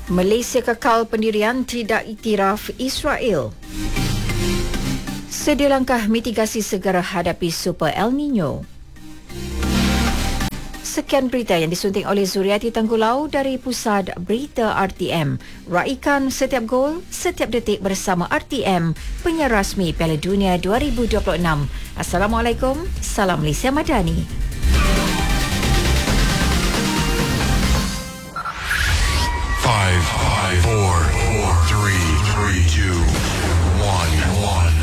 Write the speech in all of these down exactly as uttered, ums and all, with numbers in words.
Malaysia kekal pendirian tidak iktiraf Israel. Sedia langkah mitigasi segera hadapi Super El Nino. Sekian berita yang disunting oleh Zuriati Tenggulau dari Pusat Berita R T M. Raikan setiap gol, setiap detik bersama R T M, penyiar rasmi Piala Dunia dua ribu dua puluh enam. Assalamualaikum, salam Malaysia Madani. Five, five, four, four, three, three, two, one, one.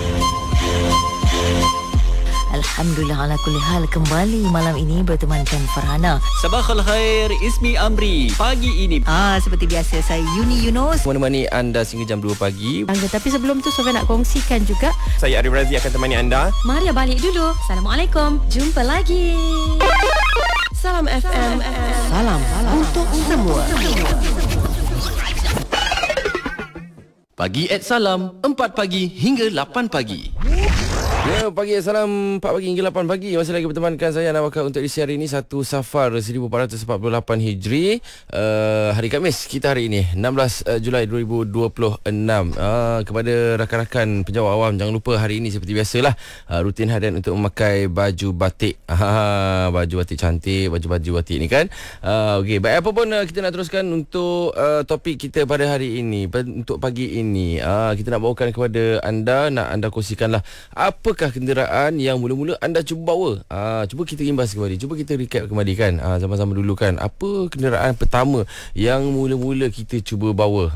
Alhamdulillah ala kulli hal, kembali malam ini bertemankan Farhana. Sabahal khair, Ismi Amri. Pagi ini Ah, seperti biasa saya Yuni Yunus menemani anda sehingga jam dua pagi. Tapi sebelum tu Sofia nak kongsikan juga. Saya Arif Razi akan temani anda. Maria balik dulu. Assalamualaikum. Jumpa lagi. Salam F M. Salam, salam untuk semua. Pagi at Salam, empat pagi hingga lapan pagi. Ya, pagi salam empat pagi hingga lapan pagi. Masih lagi bertemankan saya Ana Bakar untuk edisi hari ini satu Safar seribu empat ratus empat puluh lapan Hijri. Uh, hari Khamis kita hari ini enam belas Julai dua ribu dua puluh enam. Uh, kepada rakan-rakan penjawat awam, jangan lupa hari ini seperti biasalah uh, rutin harian untuk memakai baju batik. Uh, baju batik cantik, baju-baju batik ni kan. Uh, Okey, baik apa pun uh, kita nak teruskan untuk uh, topik kita pada hari ini. Untuk pagi ini uh, kita nak bawakan kepada anda, nak anda kongsikanlah apa apakah kenderaan yang mula-mula anda cuba bawa? Ah, cuba kita imbas kembali. Cuba kita recap kembali kan. Ah, sama-sama dulu kan. Apa kenderaan pertama yang mula-mula kita cuba bawa?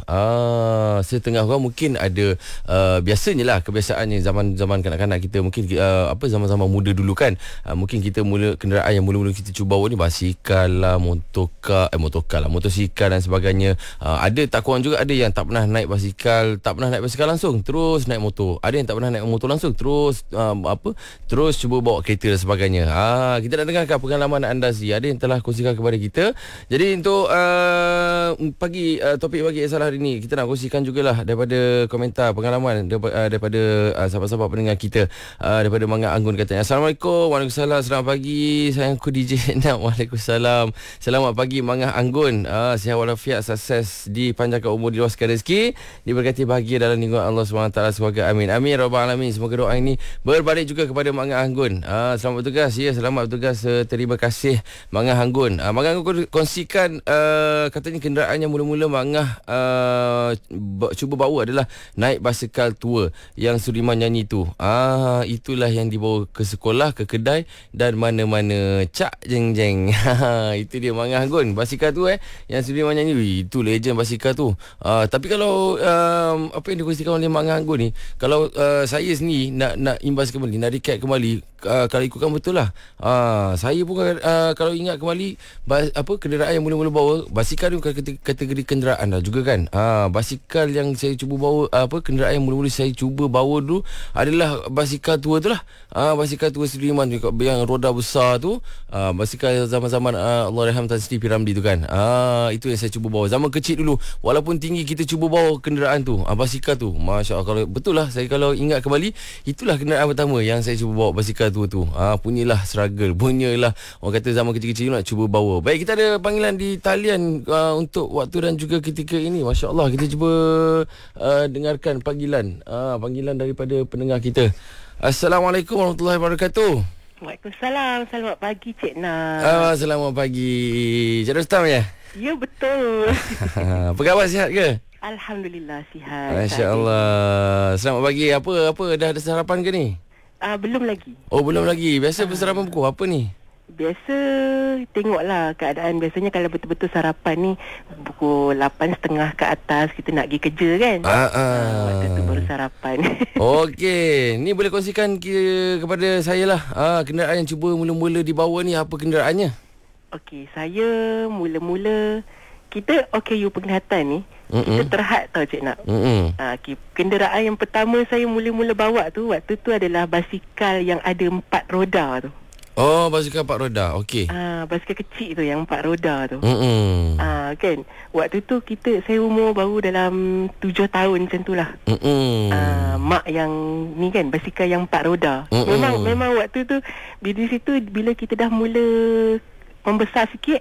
Ah, setengah orang mungkin ada uh, biasanya lah kebiasaannya zaman-zaman kanak-kanak kita mungkin uh, apa zaman-zaman muda dulu kan. Ah, mungkin kita mula kenderaan yang mula-mula kita cuba bawa ni basikal lah, motorkar, eh motorkar lah, motosikal dan sebagainya. Ah, ada tak kurang juga ada yang tak pernah naik basikal, tak pernah naik basikal langsung, terus naik motor. Ada yang tak pernah naik motor langsung, terus Um, apa terus cuba bawa kereta dan sebagainya. Ah, kita nak dengarkan pengalaman anda sendiri. Ada yang telah kongsikan kepada kita. Jadi untuk uh, pagi uh, topik pagi salah hari ini, kita nak kongsikan jugalah daripada komentar pengalaman daripada, uh, daripada uh, sahabat-sahabat pendengar kita. Uh, daripada Mangga Anggun katanya, Assalamualaikum. Waalaikumsalam. Selamat pagi. Sayangku D J Nak. Waalaikumsalam. Selamat pagi Mangga Anggun. Uh, sihat walafiat, sukses dipanjangkan umur, diluaskan rezeki, diberkati bahagia dalam lindungan Allah subhanahu wa taala. Semoga amin. Amin rabbal alamin. Semoga doa ini berbalik juga kepada Mak Ngah Anggun. Ah, selamat bertugas. Ya, selamat bertugas. Uh, terima kasih Mak Ngah Anggun. Ah, Mak Ngah Anggun kongsikan uh, katanya kenderaan yang mula-mula Mak Ngah uh, cuba bawa adalah naik basikal tua yang Sudirman nyanyi tu. Ah, itulah yang dibawa ke sekolah, ke kedai dan mana-mana. Cak jeng jeng. Itu dia Mak Ngah Anggun. Basikal tu eh yang Sudirman nyanyi. Wih, itu legend basikal tu. Ah, tapi kalau um, apa yang dikongsikan oleh Mak Ngah Anggun ni, kalau uh, saya sendiri nak nak imbas kembali, nak recap kembali, uh, kalau ikutkan betul lah. Uh, saya pun uh, kalau ingat kembali bas, apa kenderaan yang mula-mula bawa, basikal ni bukan kategori kenderaan dah juga kan. Uh, basikal yang saya cuba bawa, uh, apa kenderaan yang mula-mula saya cuba bawa dulu adalah basikal tua tu lah. Uh, basikal tua Sudirman tu yang roda besar tu. Uh, basikal zaman-zaman uh, Allahyarham Tan Sri P. Ramlee tu kan. Uh, itu yang saya cuba bawa zaman kecil dulu. Walaupun tinggi, kita cuba bawa kenderaan tu, uh, basikal tu. Masya Allah, kalau betul lah saya kalau ingat kembali, itulah kenderaan pertama yang saya cuba bawa, basikal tua tu. Ah, punyalah struggle, punyalah orang kata zaman kecil-kecil nak cuba bawa. Baik, kita ada panggilan di talian uh, untuk waktu dan juga ketika ini. Masya Allah, kita cuba uh, dengarkan panggilan uh, panggilan daripada pendengar kita. Assalamualaikum warahmatullahi wabarakatuh. Waalaikumsalam. Selamat pagi Cik Nak. Ah, selamat pagi. Cik Rustam ya? Ya, betul. Apa khabar, sihat ke? Alhamdulillah sihat. Masya Allah. Selamat pagi. Apa apa dah ada sarapan ke ni? Ah, uh, belum lagi. Oh, belum lagi. Biasa uh, bersarapan pukul apa ni? Biasa tengoklah keadaan. Biasanya kalau betul-betul sarapan ni pukul lapan tiga puluh ke atas, kita nak pergi kerja kan. Ah, ah. Uh, waktu tu baru sarapan. Okey, ni boleh kongsikan ke, kepada saya lah. Ah, kenderaan yang cuba mula-mula dibawa ni apa kenderaannya? Okey, saya mula-mula kita O K U penglihatan ni, Mm-mm. kita terhad tau Cik Nak. Ha, kenderaan yang pertama saya mula-mula bawa tu, waktu tu adalah basikal yang ada empat roda tu. Oh, basikal empat roda, okey. Ah, basikal kecil tu yang empat roda tu. Mm-mm. Ah, kan. Waktu tu kita, saya umur baru dalam tujuh tahun macam tu lah. Ah, mak yang ni kan, basikal yang empat roda. Mm-mm. Memang memang waktu tu di situ bila kita dah mula membesar sikit,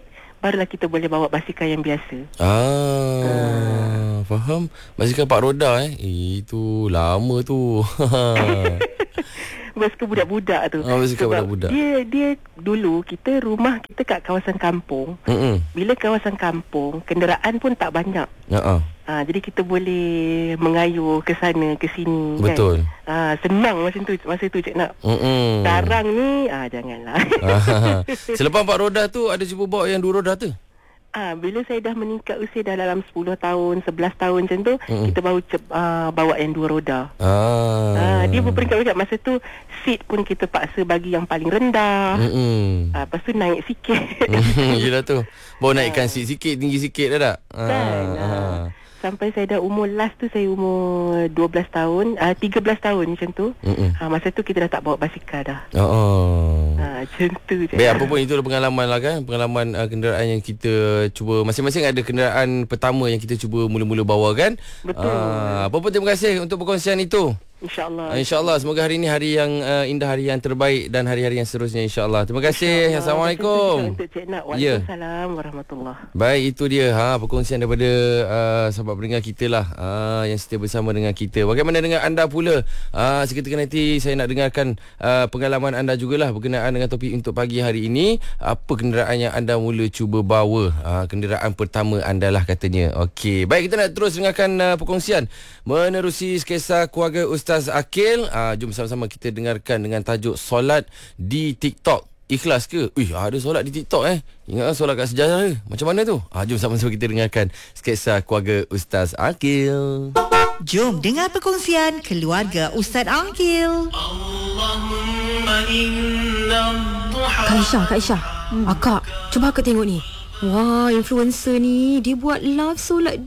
barulah kita boleh bawa basikal yang biasa. Ah, uh. Faham. Basikal empat roda eh. eh Itu lama tu. Basikal budak-budak tu. Ah, basikal Sebab budak-budak. Dia dia dulu kita rumah kita kat kawasan kampung. Mm-mm. Bila kawasan kampung, kenderaan pun tak banyak. Uh-uh. Ha, jadi kita boleh mengayuh ke sana ke sini. Betul. Kan? Ha, senang masa tu masa tu Cik Nak. Mm-mm. Sekarang ni ah janganlah. Selepas empat roda tu ada cuba bawa yang dua roda tu? Ah, bila saya dah meningkat usia dah dalam sepuluh tahun, sebelas tahun macam tu, mm-hmm. kita baru cep, uh, bawa yang dua roda. Ah. Ah, dia berperingkat-peringkat. Masa tu seat pun kita paksa bagi yang paling rendah. Mm-hmm. Ah, lepas tu naik sikit. Yelah tu. Baru naikkan seat sikit, tinggi sikit dah tak? Kan? Ah. Ah. Sampai saya dah umur last tu saya umur dua belas tahun, uh, tiga belas tahun macam tu. Ha, masa tu kita dah tak bawa basikal dah. Oh. oh. Ha, macam tu je. Baik, apa pun itu adalah pengalaman lah kan. Pengalaman uh, kenderaan yang kita cuba. Masing-masing ada kenderaan pertama yang kita cuba mula-mula bawa kan. Betul. Uh, apa pun terima kasih untuk perkongsian itu. InsyaAllah. Uh, InsyaAllah. Semoga hari ini hari yang uh, indah, hari yang terbaik dan hari-hari yang seterusnya insyaAllah. Terima kasih. Assalamualaikum. Untuk Cik Nak. Waalaikumsalam yeah. warahmatullahi. Baik, itu dia ha, perkongsian daripada uh, sahabat pendengar kita lah uh, yang setia bersama dengan kita. Bagaimana dengan anda pula? Uh, seketika nanti saya nak dengarkan uh, pengalaman anda jugalah berkenaan dengan topik untuk pagi hari ini. Apa kenderaan yang anda mula cuba bawa? Uh, kenderaan pertama anda lah katanya. Okey, baik, kita nak terus dengarkan uh, perkongsian menerusi kisah keluarga Ustaz Aqil. Uh, jom sama-sama kita dengarkan dengan tajuk solat di TikTok. Ikhlas ke? Ui, ada solat di TikTok eh. Ingat solat kat sejadah ke? Macam mana tu? Ah, jom sama-sama kita dengarkan sketsa keluarga Ustaz Aqil. Jom dengar perkongsian keluarga Ustaz Aqil. Kak Aisyah, Kak Aisyah. Hmm. Akak, cuba akak tengok ni. Wah, influencer ni dia buat live solat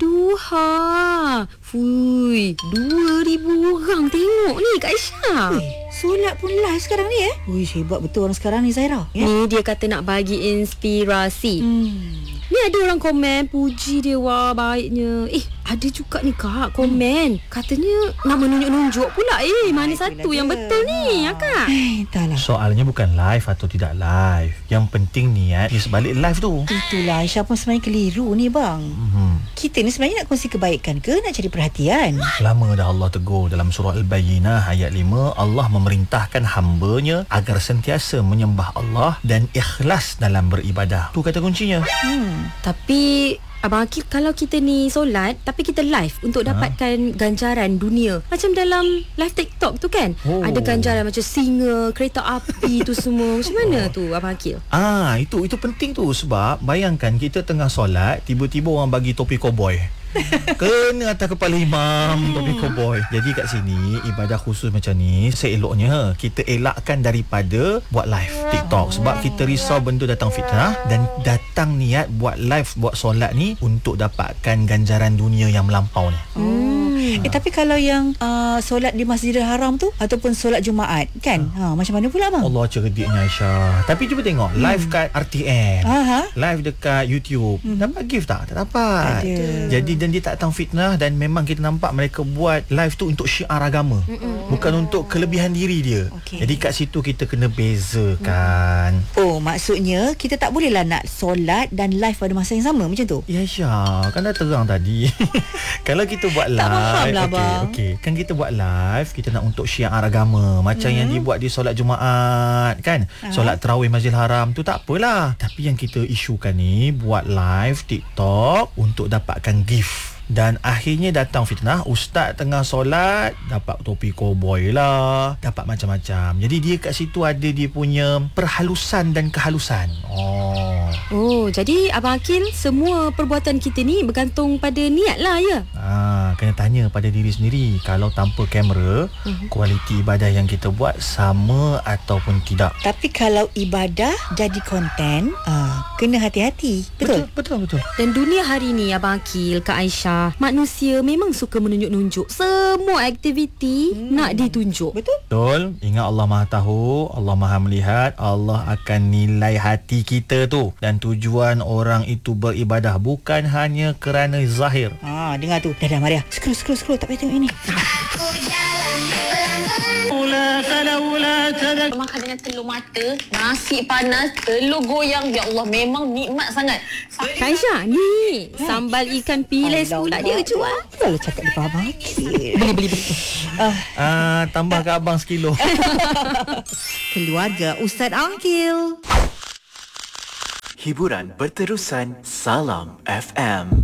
duha. Fui, dua ribu orang tengok ni Kak Aisyah. Eh, solat pun live sekarang ni eh. Ui, hebat betul orang sekarang ni Zaira. Ya? Ni dia kata nak bagi inspirasi. Hmm. Ni ada orang komen puji dia, wah baiknya. Eh, ada juga ni Kak komen. Katanya nak menunjuk-nunjuk pula. Eh, mana Itulah satu dia. Yang betul ni, Kak? Eh, entahlah. Soalnya bukan live atau tidak live. Yang penting niat di sebalik live tu. Itulah, Aisyah pun sebenarnya keliru ni bang. Mm-hmm. Kita ni sebenarnya nak kongsi kebaikan ke nak cari perhatian? Lama dah Allah tegur dalam surah Al-Bayyinah ayat lima. Allah memerintahkan hamba-Nya agar sentiasa menyembah Allah dan ikhlas dalam beribadah. Tu kata kuncinya. Hmm. Tapi Abang Aqil, kalau kita ni solat tapi kita live untuk dapatkan ha? ganjaran dunia, macam dalam live TikTok tu kan, oh. ada ganjaran macam singa, kereta api tu semua. Macam mana tu Abang Aqil? Ah, itu itu penting tu. Sebab bayangkan kita tengah solat, tiba-tiba orang bagi topi koboi kena atas kepala imam, topi koboi. Jadi kat sini ibadah khusus macam ni seeloknya kita elakkan daripada buat live TikTok. Sebab kita risau benda datang fitnah dan datang niat buat live, buat solat ni untuk dapatkan ganjaran dunia yang melampau ni. Hmm. Eh, tapi kalau yang uh, solat di Masjidil Haram tu ataupun solat Jumaat kan, ha, macam mana pula bang? Allah cerdiknya Aisyah. Tapi cuba tengok hmm. live kat R T M, Aha. live dekat YouTube, hmm. dapat gift tak? Tak dapat. Ada. Jadi dan dia tak datang fitnah dan memang kita nampak mereka buat live tu untuk syiar agama. Mm-mm. Bukan mm-mm. untuk kelebihan diri dia. Okay. Jadi kat situ kita kena bezakan. Mm. Oh, maksudnya kita tak bolehlah nak solat dan live pada masa yang sama macam tu? Ya Aisyah, kan dah terang tadi. Kalau kita buat live, tak faham lah okay, bang. Okay. Kan kita buat live, kita nak untuk syiar agama. Macam mm. yang dibuat di solat Jumaat kan. Uh-huh. Solat Tarawih Masjidil Haram tu tak apalah. Tapi yang kita isukan ni buat live TikTok untuk dapatkan gift. Dan akhirnya datang fitnah, ustaz tengah solat dapat topi koboi lah, dapat macam-macam. Jadi dia kat situ ada dia punya perhalusan dan kehalusan. Oh. Oh, jadi Abang Aqil, semua perbuatan kita ni bergantung pada niat lah ya? Ah, kena tanya pada diri sendiri. Kalau tanpa kamera, uh-huh. kualiti ibadah yang kita buat sama ataupun tidak. Tapi kalau ibadah jadi konten, ah, kena hati-hati. Betul? Betul, betul, betul. Dan dunia hari ni Abang Aqil, Kak Aisyah, manusia memang suka menunjuk-nunjuk. Semua aktiviti hmm. nak ditunjuk. Betul? Betul. Ingat Allah Maha Tahu, Allah Maha Melihat. Allah akan nilai hati kita tu. Dan tujuan orang itu beribadah bukan hanya kerana zahir. Ah, dengar tu. Dah dah Maria. Scroll scroll scroll, tak payah tengok ini. Makan dengan telur mata, nasi panas, telur goyang. Ya Allah, memang nikmat sangat. Kaisha, ni sambal ikan piles pula dia jual. Kalau cakap depan abang, beli, beli, beli. Uh. Ah, tambah ke abang sekilo. Keluarga Ustaz Angkil. Hiburan berterusan. Salam F M.